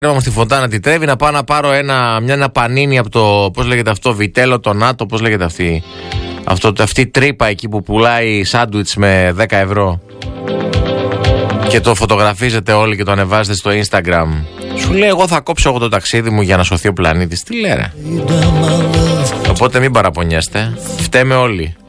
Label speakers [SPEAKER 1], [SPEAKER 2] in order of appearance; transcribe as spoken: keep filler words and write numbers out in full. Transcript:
[SPEAKER 1] στη Φωντάνα τη Τρέβη, να πάω να πάρω ένα, μια ένα πανίνι από το, πώς λέγεται αυτό, Βιτέλο, το Νάτο, πώς λέγεται αυτή, αυτό, αυτή η τρύπα εκεί που πουλάει σάντουιτς με δέκα ευρώ και το φωτογραφίζετε όλοι και το ανεβάζετε στο Instagram. Σου λέει εγώ θα κόψω εγώ το ταξίδι μου για να σωθεί ο πλανήτης. Τι λέει ρε. Οπότε μην παραπονιέστε, φταίμε όλοι.